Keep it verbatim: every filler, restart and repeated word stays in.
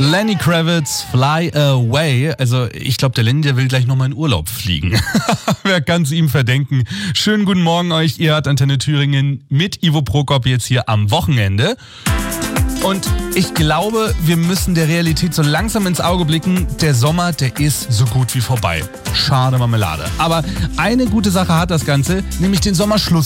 Lenny Kravitz, Fly Away. Also ich glaube, der Lenny, der will gleich nochmal in Urlaub fliegen. Wer kann es ihm verdenken? Schönen guten Morgen euch. Ihr hört Antenne Thüringen mit Ivo Prokop jetzt hier am Wochenende. Und ich glaube, wir müssen der Realität so langsam ins Auge blicken. Der Sommer, der ist so gut wie vorbei. Schade Marmelade. Aber eine gute Sache hat das Ganze, nämlich den Sommerschluss.